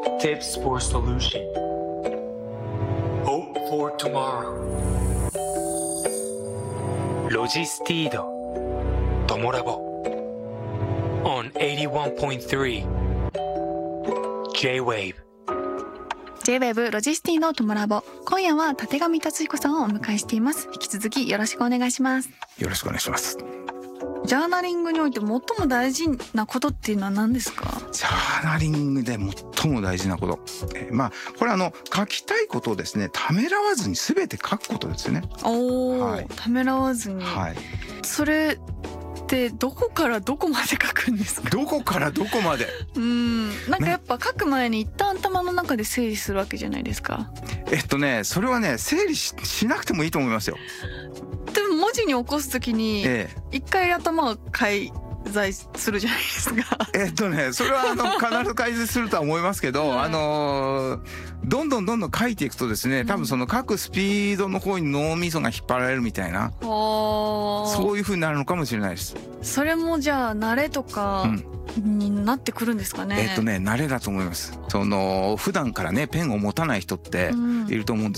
Tips for solution. Hope for tomorrow. ロジスティードトモラボ on 81.3 J-Wave J-Wave ロジスティのトモラボ。今夜は立上達彦さんをお迎えしています。引き続きよろしくお願いします。 よろしくお願いします。 ジャーナリングにおいて最も大事なことっていうのは何ですか？ ジャーナリングで最も大事なこと、これ書きたいことをですね、ためらわずに全て書くことですよね。 はい、ためらわずに、はい、それってどこからどこまで書くんですか？ どこからどこまでなんかやっぱ書く前に一旦頭の中で整理するわけじゃないですか。 それはね、整理 しなくてもいいと思いますよ。 でも文字に起こすときに一回頭を改ざいするじゃないですか。 それは必ず改ざいするとは思いますけど、どんどん書いていくとですね、多分その書くスピードの方に脳みそが引っ張られるみたいな、そういう風になるのかもしれないです。 それもじゃあ慣れとかになってくるんですかね。 慣れだと思います。普段からねペンを持たない人っていると思うんです。